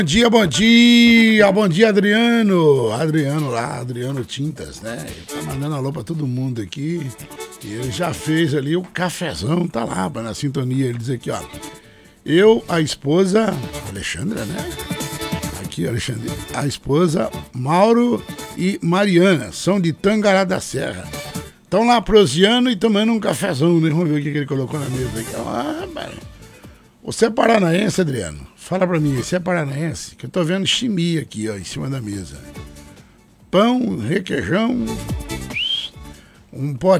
Bom dia, Adriano. Adriano Tintas, né? Ele tá mandando alô pra todo mundo aqui. E ele já fez ali o cafezão, tá lá, na sintonia. Ele diz aqui, ó. Eu, a esposa, Alexandra, né? Aqui, Alexandre. A esposa, Mauro e Mariana, são de Tangará da Serra. Estão lá proseando e tomando um cafezão, né? Vamos ver o que ele colocou na mesa aqui. Ah, mano. Você é paranaense, Adriano? Fala pra mim, você é paranaense? Que eu tô vendo chimia aqui, ó, em cima da mesa. Pão, requeijão, um pote